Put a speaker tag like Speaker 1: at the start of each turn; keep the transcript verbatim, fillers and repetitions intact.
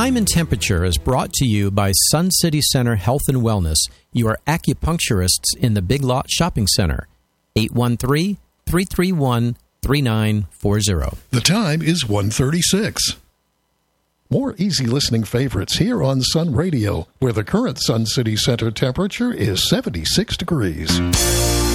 Speaker 1: Time and Temperature is brought to you by Sun City Center Health and Wellness, your acupuncturists in the Big Lot Shopping Center. eight one three, three three one, three nine four zero.
Speaker 2: The time is one thirty-six. More easy listening favorites here on Sun Radio, where the current Sun City Center temperature is seventy-six degrees.